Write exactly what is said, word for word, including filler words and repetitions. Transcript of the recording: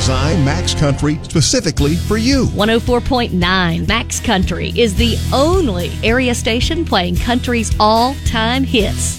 designed Max Country specifically for you. one oh four point nine Max Country is the only area station playing country's all-time hits.